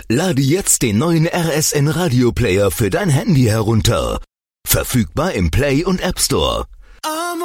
Lade jetzt den neuen RSN Radio Player für dein Handy herunter. Verfügbar im Play und App Store.